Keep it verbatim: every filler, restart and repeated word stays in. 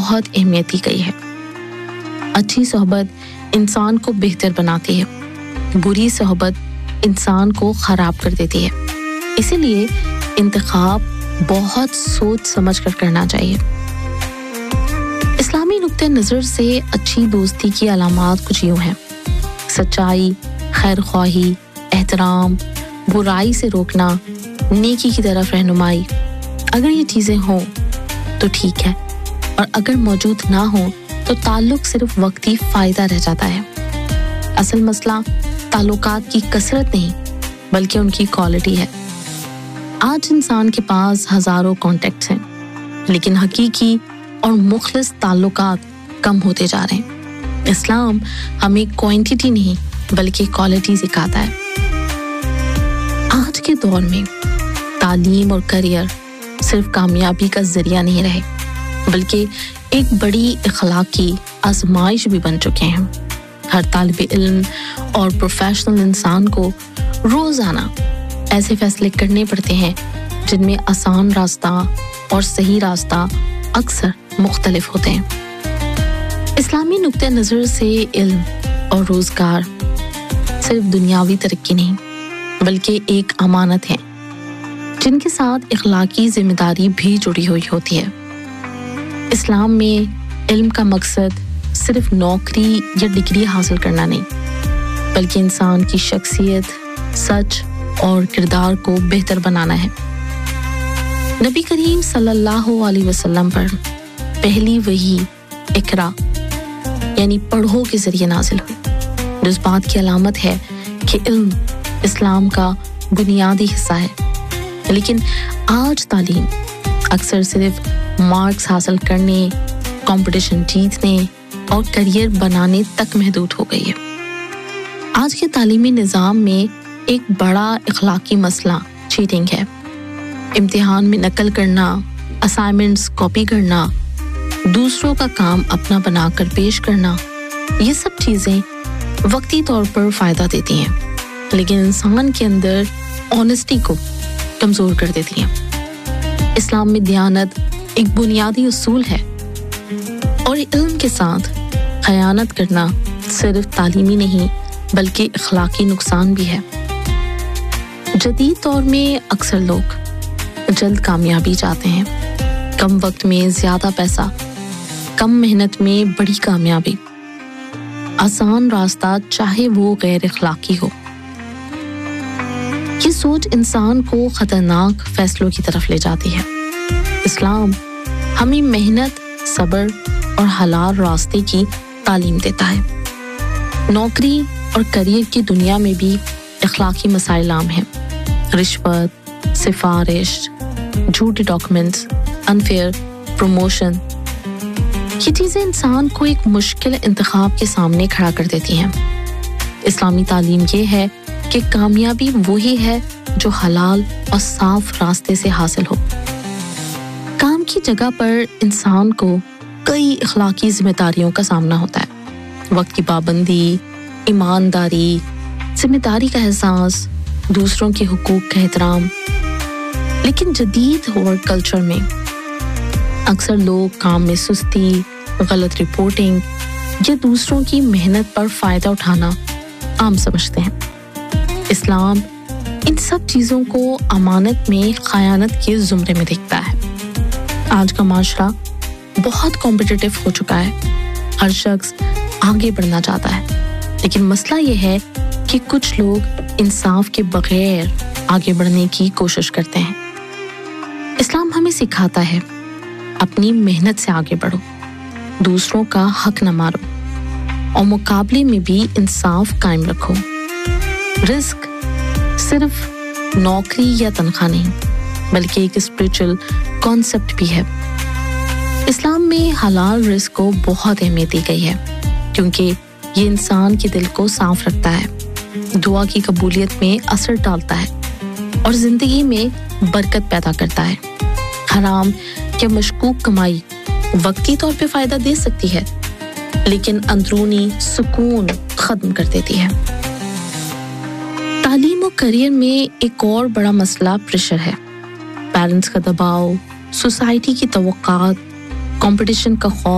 बहुत अहमियत दी गई है। अच्छी सोहबत इंसान को बेहतर बनाती है, बुरी सोहबत इंसान को खराब कर देती है। इसीलिए इंतखाब बहुत सोच समझ कर करना चाहिए। इस्लामी नुक्ते नज़र से अच्छी दोस्ती की अलामात कुछ यूँ हैं: सच्चाई, खैर ख्वाही, एहतराम, बुराई से रोकना, नेकी की तरफ रहनुमाई। अगर ये चीज़ें हों तो ठीक है, और अगर मौजूद ना हो तो ताल्लुक सिर्फ वक्ती फ़ायदा रह जाता है। असल मसला ताल्लुकात की कसरत नहीं बल्कि उनकी क्वालिटी है। आज इंसान के पास हज़ारों कॉन्टेक्ट्स हैं, लेकिन हकीकी और मुखलिस ताल्लुकात कम होते जा रहे हैं। इस्लाम हमें क्वांटिटी नहीं बल्कि क्वालिटी सिखाता है। आज के दौर में तालीम और करियर सिर्फ कामयाबी का जरिया नहीं रहे, बल्कि एक बड़ी इखलाकी आजमाइश भी बन चुके हैं। हर तालिब इल्म और प्रोफेशनल इंसान को रोजाना ऐसे फैसले करने पड़ते हैं जिनमें आसान रास्ता और सही रास्ता अक्सर मुख्तलिफ होते हैं। इस्लामी नुक्ते नज़र से इल्म और रोजगार सिर्फ दुनियावी तरक्की नहीं बल्कि एक अमानत है जिनके साथ इखलाकी जिम्मेदारी भी जुड़ी हुई होती है। इस्लाम में इल्म का मकसद सिर्फ नौकरी या डिग्री हासिल करना नहीं बल्कि इंसान की शख्सियत, सच और किरदार को बेहतर बनाना है। नबी करीम सल्लल्लाहु अलैहि वसल्लम पर पहली वही इकरा यानी पढ़ो के जरिए नाजिल हुई, जो इस बात की अलामत है कि इल्म इस्लाम का बुनियादी हिस्सा है। लेकिन आज तालीम अक्सर सिर्फ मार्क्स हासिल करने, कंपटीशन जीतने और करियर बनाने तक महदूद हो गई है। आज के तालीमी निज़ाम में एक बड़ा इखलाकी मसला चीटिंग है। इम्तिहान में नकल करना, असाइनमेंट्स कॉपी करना, दूसरों का काम अपना बनाकर पेश करना, ये सब चीज़ें वक्ती तौर पर फ़ायदा देती हैं, लेकिन इंसान के अंदर ऑनेस्टी को कमज़ोर कर देती हैं। इस्लाम में दियानत एक बुनियादी उसूल है, और इल्म के साथ खयानत करना सिर्फ तालीमी नहीं बल्कि इखलाकी नुकसान भी है। जदीद दौर में अक्सर लोग जल्द कामयाबी चाहते हैं, कम वक्त में ज़्यादा पैसा, कम मेहनत में बड़ी कामयाबी, आसान रास्ता चाहे वो गैर इखलाकी हो। ये सोच इंसान को खतरनाक फैसलों की तरफ ले जाती है। इस्लाम हमें मेहनत, सब्र और हलाल रास्ते की तालीम देता है। नौकरी और करियर की दुनिया में भी इखलाकी मसाइल आम हैं। रिश्वत, सिफारिश, झूठे डॉक्यूमेंट्स, अनफेयर प्रमोशन, ये चीज़ें इंसान को एक मुश्किल इंतखाब के सामने खड़ा कर देती हैं। इस्लामी तालीम ये है कि कामयाबी वही है जो हलाल और साफ रास्ते से हासिल हो। काम की जगह पर इंसान को कई इखलाकी जिम्मेदारियों का सामना होता है। वक्त की पाबंदी, ईमानदारी, जिम्मेदारी का एहसास, दूसरों के हुकूक का एहतराम। लेकिन जदीद वर्क कल्चर में अक्सर लोग काम में सुस्ती, गलत रिपोर्टिंग या दूसरों की मेहनत पर फ़ायदा उठाना आम समझते हैं। इस्लाम इन सब चीज़ों को अमानत में खयानत के ज़ुमरे में देखता है। आज का माशरा बहुत कॉम्पिटिटिव हो चुका है। हर शख्स आगे बढ़ना चाहता है, लेकिन मसला ये है कि कुछ लोग इंसाफ के बगैर आगे बढ़ने की कोशिश करते हैं। इस्लाम हमें सिखाता है अपनी मेहनत से आगे बढ़ो, दूसरों का हक न मारो और मुकाबले में भी इंसाफ कायम रखो। रिस्क सिर्फ नौकरी या तनख्वाह नहीं बल्कि एक स्पिरिचुअल कॉन्सेप्ट भी है। इस्लाम में हलाल रिस्क को बहुत अहमियत दी गई है क्योंकि ये इंसान के दिल को साफ रखता है, दुआ की कबूलियत में असर डालता है और जिंदगी में बरकत पैदा करता है। हराम या मशकूक कमाई वक्ती तौर पे फायदा दे सकती है, लेकिन अंदरूनी सुकून खत्म कर देती है। तालीम और करियर में एक और बड़ा मसला प्रेशर है। पेरेंट्स का दबाव, सोसाइटी की तवक्कात, कंपटीशन का खौफ